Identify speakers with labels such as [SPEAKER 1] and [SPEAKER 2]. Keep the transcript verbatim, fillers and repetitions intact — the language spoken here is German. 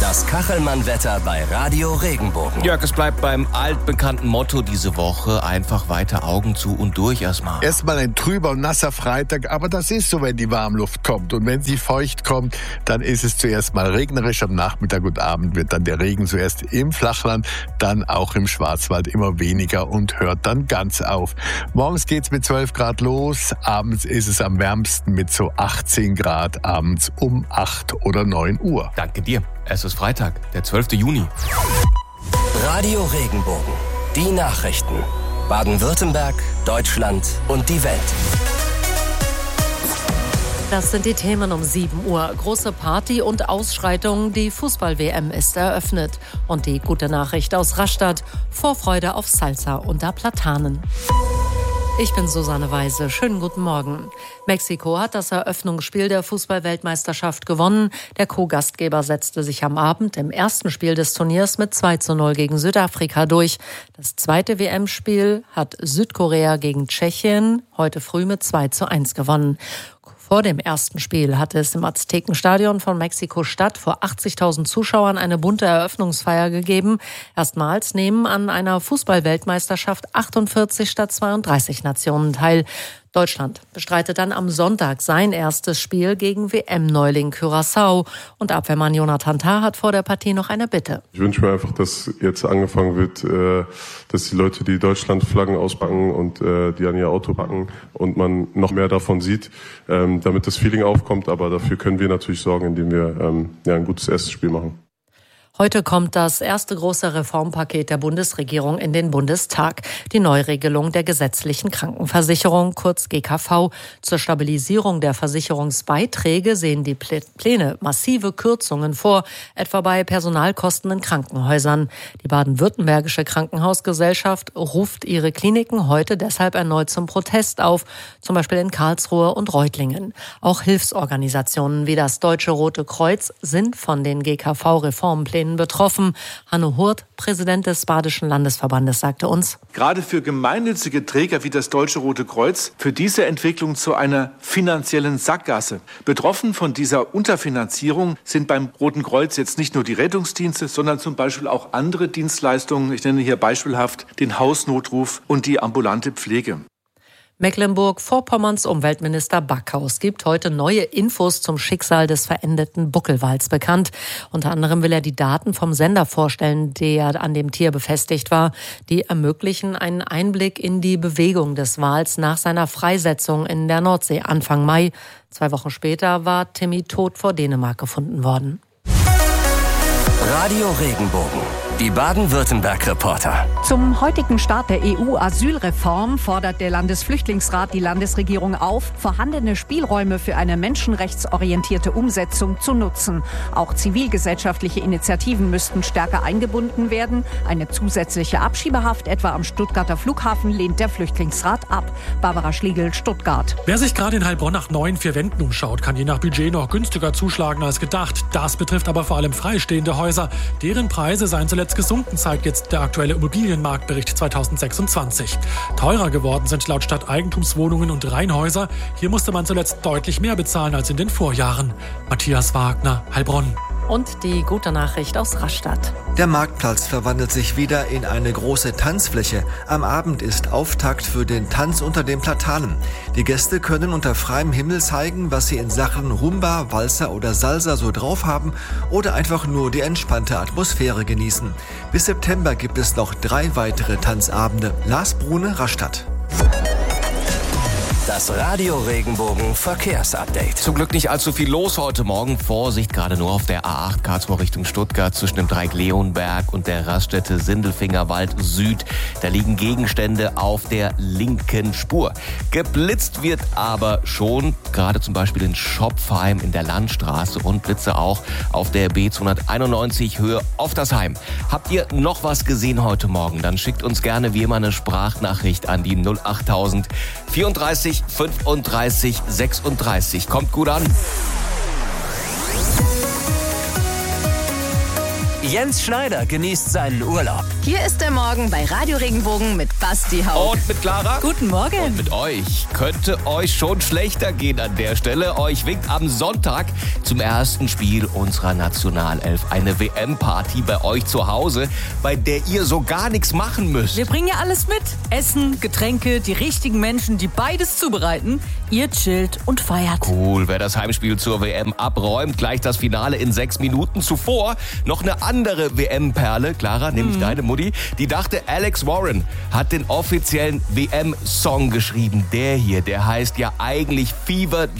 [SPEAKER 1] Das Kachelmann-Wetter bei Radio Regenbogen.
[SPEAKER 2] Jörg, es bleibt beim altbekannten Motto diese Woche. Einfach weiter Augen zu und durch erstmal.
[SPEAKER 3] Erstmal ein trüber und nasser Freitag, aber das ist so, wenn die Warmluft kommt. Und wenn sie feucht kommt, dann ist es zuerst mal regnerisch. Am Nachmittag und Abend wird dann der Regen zuerst im Flachland, dann auch im Schwarzwald immer weniger und hört dann ganz auf. Morgens geht's mit zwölf Grad los, abends ist es am wärmsten mit so achtzehn Grad, abends um acht oder neun Uhr.
[SPEAKER 2] Danke dir. Es ist Freitag, der zwölfte Juni.
[SPEAKER 1] Radio Regenbogen. Die Nachrichten. Baden-Württemberg, Deutschland und die Welt.
[SPEAKER 4] Das sind die Themen um sieben Uhr. Große Party und Ausschreitungen. Die Fußball-W M ist eröffnet. Und die gute Nachricht aus Rastatt. Vorfreude auf Salsa unter Platanen. Ich bin Susanne Weise. Schönen guten Morgen. Mexiko hat das Eröffnungsspiel der Fußball-Weltmeisterschaft gewonnen. Der Co-Gastgeber setzte sich am Abend im ersten Spiel des Turniers mit zwei zu null gegen Südafrika durch. Das zweite W M-Spiel hat Südkorea gegen Tschechien heute früh mit zwei zu eins gewonnen. Vor dem ersten Spiel hatte es im Aztekenstadion von Mexiko-Stadt vor achtzigtausend Zuschauern eine bunte Eröffnungsfeier gegeben. Erstmals nehmen an einer Fußball-Weltmeisterschaft achtundvierzig statt zweiunddreißig Nationen teil. Deutschland bestreitet dann am Sonntag sein erstes Spiel gegen W M-Neuling Curaçao. Und Abwehrmann Jonathan Tah hat vor der Partie noch eine Bitte.
[SPEAKER 5] Ich wünsche mir einfach, dass jetzt angefangen wird, dass die Leute die Deutschland-Flaggen auspacken und die an ihr Auto packen und man noch mehr davon sieht, damit das Feeling aufkommt. Aber dafür können wir natürlich sorgen, indem wir ja, ein gutes erstes Spiel machen.
[SPEAKER 4] Heute kommt das erste große Reformpaket der Bundesregierung in den Bundestag. Die Neuregelung der gesetzlichen Krankenversicherung, kurz G K V. Zur Stabilisierung der Versicherungsbeiträge sehen die Pläne massive Kürzungen vor, etwa bei Personalkosten in Krankenhäusern. Die baden-württembergische Krankenhausgesellschaft ruft ihre Kliniken heute deshalb erneut zum Protest auf, zum Beispiel in Karlsruhe und Reutlingen. Auch Hilfsorganisationen wie das Deutsche Rote Kreuz sind von den G K V-Reformplänen betroffen. Hanno Hurt, Präsident des Badischen Landesverbandes, sagte uns:
[SPEAKER 6] Gerade für gemeinnützige Träger wie das Deutsche Rote Kreuz führt diese Entwicklung zu einer finanziellen Sackgasse. Betroffen von dieser Unterfinanzierung sind beim Roten Kreuz jetzt nicht nur die Rettungsdienste, sondern zum Beispiel auch andere Dienstleistungen. Ich nenne hier beispielhaft den Hausnotruf und die ambulante Pflege.
[SPEAKER 4] Mecklenburg-Vorpommerns Umweltminister Backhaus gibt heute neue Infos zum Schicksal des verendeten Buckelwals bekannt. Unter anderem will er die Daten vom Sender vorstellen, der an dem Tier befestigt war. Die ermöglichen einen Einblick in die Bewegung des Wals nach seiner Freisetzung in der Nordsee Anfang Mai. Zwei Wochen später war Timmy tot vor Dänemark gefunden worden.
[SPEAKER 1] Radio Regenbogen. Die Baden-Württemberg-Reporter.
[SPEAKER 7] Zum heutigen Start der E U-Asylreform fordert der Landesflüchtlingsrat die Landesregierung auf, vorhandene Spielräume für eine menschenrechtsorientierte Umsetzung zu nutzen. Auch zivilgesellschaftliche Initiativen müssten stärker eingebunden werden. Eine zusätzliche Abschiebehaft etwa am Stuttgarter Flughafen lehnt der Flüchtlingsrat ab. Barbara Schlegel, Stuttgart.
[SPEAKER 8] Wer sich gerade in Heilbronn nach neuen vier Wänden umschaut, kann je nach Budget noch günstiger zuschlagen als gedacht. Das betrifft aber vor allem freistehende Häuser. Deren Preise seien zuletzt gesunken, zeigt jetzt der aktuelle Immobilienmarktbericht zweitausendsechsundzwanzig. Teurer geworden sind laut Stadt Eigentumswohnungen und Reihenhäuser. Hier musste man zuletzt deutlich mehr bezahlen als in den Vorjahren. Matthias Wagner, Heilbronn.
[SPEAKER 4] Und die gute Nachricht aus Rastatt.
[SPEAKER 9] Der Marktplatz verwandelt sich wieder in eine große Tanzfläche. Am Abend ist Auftakt für den Tanz unter den Platanen. Die Gäste können unter freiem Himmel zeigen, was sie in Sachen Rumba, Walzer oder Salsa so drauf haben oder einfach nur die entspannte Atmosphäre genießen. Bis September gibt es noch drei weitere Tanzabende. Lars Brune, Rastatt.
[SPEAKER 1] Das Radio Regenbogen Verkehrsupdate.
[SPEAKER 2] Zum Glück nicht allzu viel los heute Morgen. Vorsicht gerade nur auf der A acht Karlsruhe Richtung Stuttgart zwischen dem Dreieck Leonberg und der Raststätte Sindelfingerwald Süd. Da liegen Gegenstände auf der linken Spur. Geblitzt wird aber schon, gerade zum Beispiel in Schopfheim in der Landstraße und Blitze auch auf der B zweihunderteinundneunzig Höhe Oftersheim. Habt ihr noch was gesehen heute Morgen? Dann schickt uns gerne wie immer eine Sprachnachricht an die null achttausend vierunddreißig fünfunddreißig sechsunddreißig. Kommt gut an.
[SPEAKER 1] Jens Schneider genießt seinen Urlaub.
[SPEAKER 10] Hier ist der Morgen bei Radio Regenbogen mit Basti Haupt.
[SPEAKER 2] Und mit Clara.
[SPEAKER 10] Guten Morgen.
[SPEAKER 2] Und mit euch. Könnte euch schon schlechter gehen an der Stelle. Euch winkt am Sonntag zum ersten Spiel unserer Nationalelf eine W M-Party bei euch zu Hause, bei der ihr so gar nichts machen müsst.
[SPEAKER 11] Wir bringen ja alles mit. Essen, Getränke, die richtigen Menschen, die beides zubereiten. Ihr chillt und feiert.
[SPEAKER 2] Cool, wer das Heimspiel zur W M abräumt, gleich das Finale in sechs Minuten zuvor. Noch eine andere W M-Perle, Clara, nämlich mhm. deine Mutti. Die dachte, Alex Warren hat den offiziellen W M-Song geschrieben. Der hier, der heißt ja eigentlich Fever